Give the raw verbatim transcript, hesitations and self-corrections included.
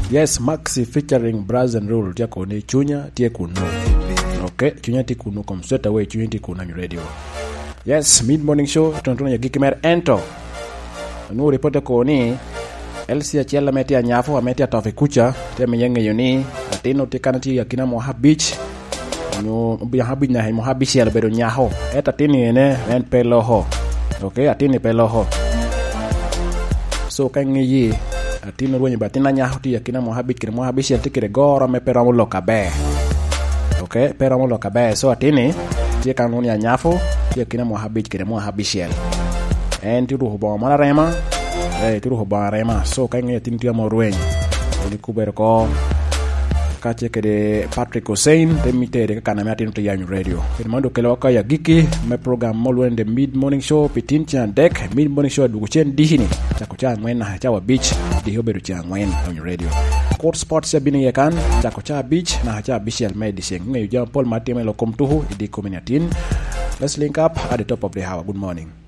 Yes, Maxi featuring Braz and Rule tia koni chunya tie kuno. Okay, chunya tie kuno kom straight away chunya tie kuno on radio. Yes, mid morning show tontono ya gikimer ento. Nu reporter koni Elsia Chiela metia nyafo ametia tofe kucha te menyenge yoni atino te kanati ya kina Moha Beach. No bi habi na he Moha Beach ya bedo nyaho. Eta tini ene en peloho. Okay, atini peloho. So kangi yi atino ruwenye batina nyaho ti ya kina Moha Beach kire Moha Beach ya tikire goro me peramo lokabe. Okay, peramo lokabe. So atini tie kanuni ya nyafo ti ya kina Moha Beach kire Moha Beach ya. En tiru hoba mala rema. Eh tiru hoba rema. So kangi atini ti ya morwenye. Ni kubero ko kache kede Patrick Hussein de mitere kana me atinu to yanyu radio. Kede mando kele waka ya giki me program molwen de mid morning show pitin chan deck mid morning show dugu chen dihini chako cha mwena chawa beach di hoberu cha mwena on radio. Court sports ya bini yakan chako cha beach na cha beach el medicine ngai ja Paul Matime lo komtuhu idi community. Let's link up at the top of the hour. Good morning.